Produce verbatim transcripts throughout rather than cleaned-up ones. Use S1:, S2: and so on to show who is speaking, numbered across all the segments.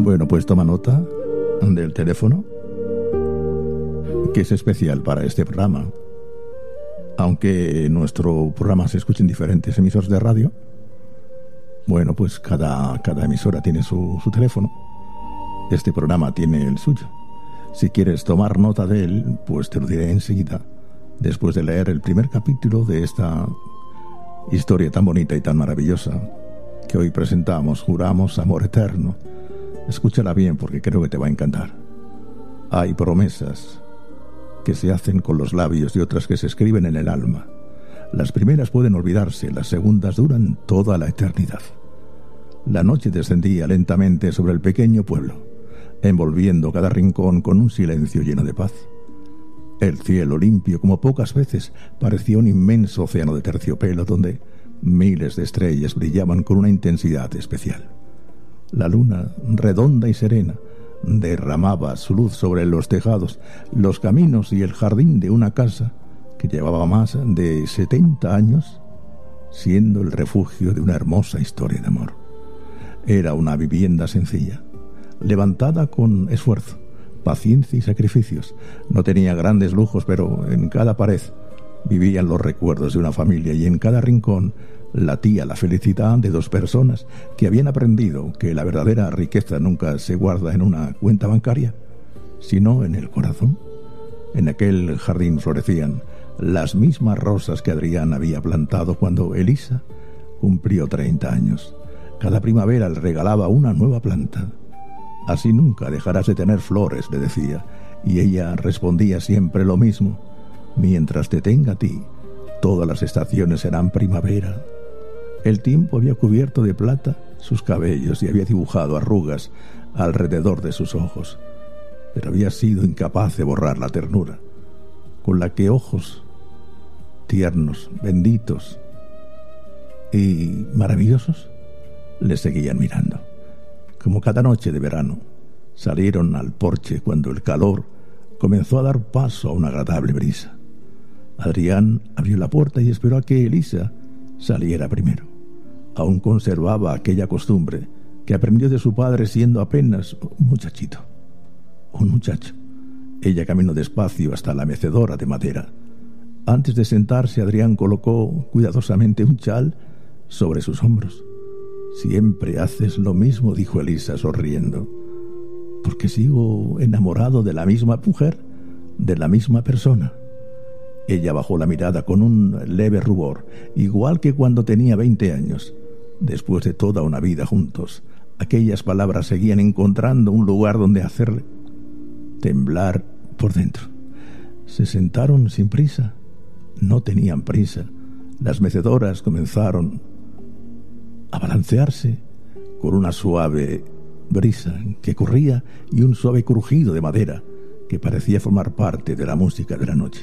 S1: Bueno, pues toma nota del teléfono, que es especial para este programa. Aunque nuestro programa se escuche en diferentes emisoras de radio, bueno, pues cada, cada emisora tiene su, su teléfono. Este programa tiene el suyo. Si quieres tomar nota de él, pues te lo diré enseguida, después de leer el primer capítulo de esta historia tan bonita y tan maravillosa que hoy presentamos, Juramos Amor Eterno. Escúchala bien porque creo que te va a encantar. Hay promesas que se hacen con los labios y otras que se escriben en el alma. Las primeras pueden olvidarse, las segundas duran toda la eternidad. La noche descendía lentamente sobre el pequeño pueblo, envolviendo cada rincón con un silencio lleno de paz. El cielo, limpio como pocas veces, parecía un inmenso océano de terciopelo donde miles de estrellas brillaban con una intensidad especial. La luna, redonda y serena, derramaba su luz sobre los tejados, los caminos y el jardín de una casa que llevaba más de setenta años siendo el refugio de una hermosa historia de amor. Era una vivienda sencilla, levantada con esfuerzo, paciencia y sacrificios. No tenía grandes lujos, pero en cada pared vivían los recuerdos de una familia y en cada rincón latía la felicidad de dos personas que habían aprendido que la verdadera riqueza nunca se guarda en una cuenta bancaria, sino en el corazón. En aquel jardín florecían las mismas rosas que Adrián había plantado cuando Elisa cumplió treinta años. Cada primavera le regalaba una nueva planta. Así nunca dejarás de tener flores, le decía, y ella respondía siempre lo mismo: mientras te tenga a ti, todas las estaciones serán primavera. El tiempo había cubierto de plata sus cabellos y había dibujado arrugas alrededor de sus ojos, pero había sido incapaz de borrar la ternura con la que ojos tiernos, benditos y maravillosos le seguían mirando. Como cada noche de verano, salieron al porche cuando el calor comenzó a dar paso a una agradable brisa. Adrián abrió la puerta y esperó a que Elisa saliera primero. Aún conservaba aquella costumbre que aprendió de su padre siendo apenas un muchachito. Un muchacho. Ella caminó despacio hasta la mecedora de madera. Antes de sentarse, Adrián colocó cuidadosamente un chal sobre sus hombros. «Siempre haces lo mismo», dijo Elisa sonriendo. «Porque sigo enamorado de la misma mujer, de la misma persona». Ella bajó la mirada con un leve rubor, igual que cuando tenía veinte años. Después de toda una vida juntos, aquellas palabras seguían encontrando un lugar donde hacerle temblar por dentro. Se sentaron sin prisa. No tenían prisa. Las mecedoras comenzaron a balancearse con una suave brisa que corría y un suave crujido de madera que parecía formar parte de la música de la noche.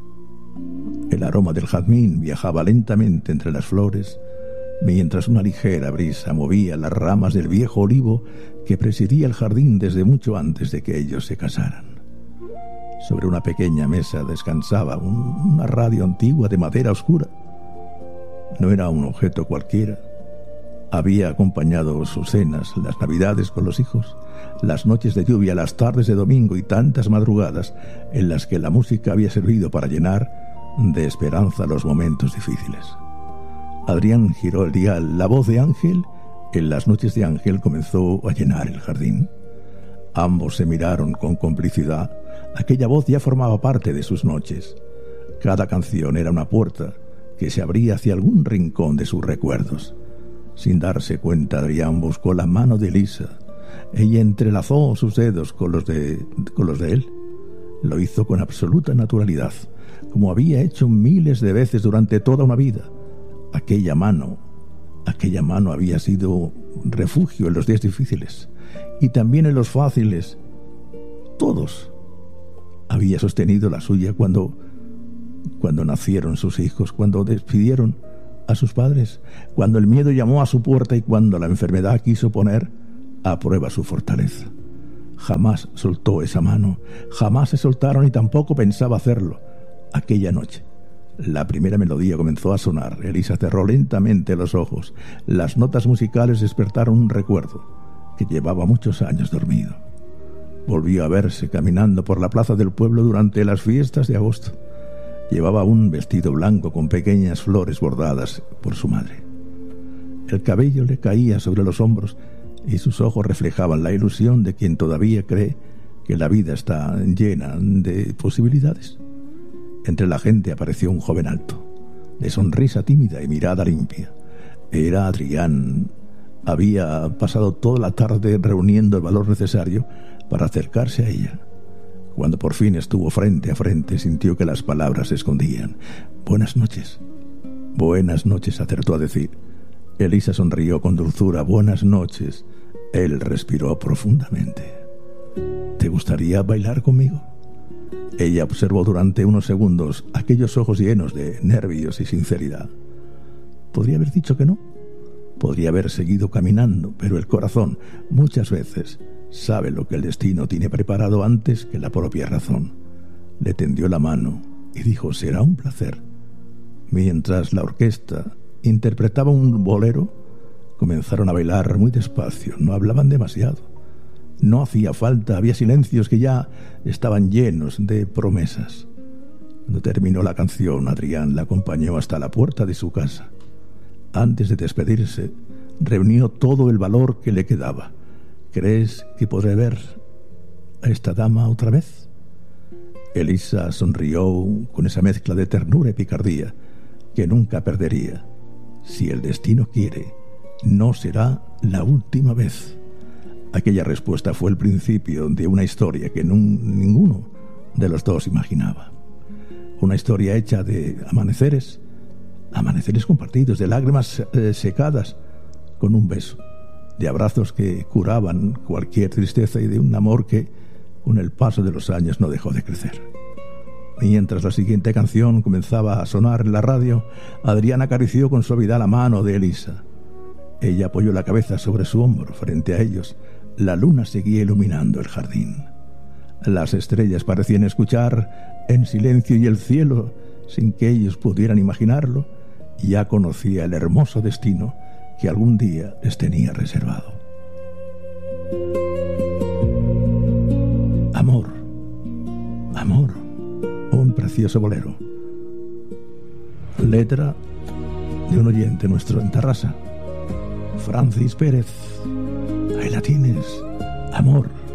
S1: El aroma del jazmín viajaba lentamente entre las flores, mientras una ligera brisa movía las ramas del viejo olivo que presidía el jardín desde mucho antes de que ellos se casaran. Sobre una pequeña mesa descansaba un, una radio antigua de madera oscura. No era un objeto cualquiera. Había acompañado sus cenas, las navidades con los hijos, las noches de lluvia, las tardes de domingo y tantas madrugadas en las que la música había servido para llenar de esperanza los momentos difíciles. Adrián giró el dial. La voz de Ángel, en las noches de Ángel, comenzó a llenar el jardín. Ambos se miraron con complicidad. Aquella voz ya formaba parte de sus noches. Cada canción era una puerta que se abría hacia algún rincón de sus recuerdos. Sin darse cuenta, Adrián buscó la mano de Elisa. Ella entrelazó sus dedos con los de, con los de él. Lo hizo con absoluta naturalidad, como había hecho miles de veces durante toda una vida. Aquella mano, aquella mano había sido refugio en los días difíciles y también en los fáciles. Todos. Había sostenido la suya cuando, cuando nacieron sus hijos, cuando despidieron a sus padres, cuando el miedo llamó a su puerta y cuando la enfermedad quiso poner a prueba su fortaleza. Jamás soltó esa mano, jamás se soltaron y tampoco pensaba hacerlo. Aquella noche, la primera melodía comenzó a sonar. Elisa cerró lentamente los ojos. Las notas musicales despertaron un recuerdo. que llevaba muchos años dormido. Volvió a verse caminando por la plaza del pueblo durante las fiestas de agosto. Llevaba un vestido blanco con pequeñas flores bordadas por su madre. El cabello le caía sobre los hombros y sus ojos reflejaban la ilusión de quien todavía cree que la vida está llena de posibilidades. Entre la gente apareció un joven alto, de sonrisa tímida y mirada limpia. Era Adrián. Había pasado toda la tarde reuniendo el valor necesario para acercarse a ella. Cuando por fin estuvo frente a frente, sintió que las palabras se escondían. «Buenas noches». «Buenas noches», acertó a decir. Elisa sonrió con dulzura. «Buenas noches». Él respiró profundamente. «¿Te gustaría bailar conmigo?». Ella observó durante unos segundos aquellos ojos llenos de nervios y sinceridad. Podría haber dicho que no. Podría haber seguido caminando, pero el corazón, muchas veces, sabe lo que el destino tiene preparado antes que la propia razón. Le tendió la mano y dijo: «Será un placer». Mientras la orquesta interpretaba un bolero, comenzaron a bailar muy despacio. No hablaban demasiado. No hacía falta, había silencios que ya estaban llenos de promesas. Cuando terminó la canción, Adrián la acompañó hasta la puerta de su casa. Antes de despedirse, reunió todo el valor que le quedaba. «¿Crees que podré ver a esta dama otra vez?». Elisa sonrió con esa mezcla de ternura y picardía que nunca perdería. «Si el destino quiere, no será la última vez». Aquella respuesta fue el principio de una historia que nun, ninguno de los dos imaginaba. Una historia hecha de amaneceres, amaneceres compartidos, de lágrimas eh, secadas con un beso, de abrazos que curaban cualquier tristeza y de un amor que, con el paso de los años, no dejó de crecer. Mientras la siguiente canción comenzaba a sonar en la radio, Adrián acarició con suavidad la mano de Elisa. Ella apoyó la cabeza sobre su hombro. Frente a ellos, la luna seguía iluminando el jardín. Las estrellas parecían escuchar en silencio y el cielo, sin que ellos pudieran imaginarlo, ya conocía el hermoso destino que algún día les tenía reservado. Amor, amor, un precioso bolero. Letra de un oyente nuestro en Tarrasa, Francis Pérez. Ahí la tienes, amor.